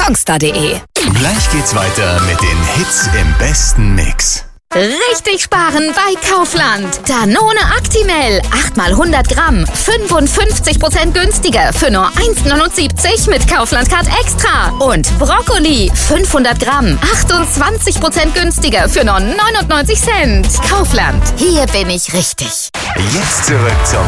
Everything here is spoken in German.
kongstar.de. Gleich geht's weiter mit den Hits im besten Mix. Richtig sparen bei Kaufland. Danone Actimel, 8 mal 100 Gramm, 55% günstiger für nur 1,79 mit Kaufland-Card Extra. Und Brokkoli, 500 Gramm, 28% günstiger für nur 99 Cent. Kaufland, hier bin ich richtig. Jetzt zurück zum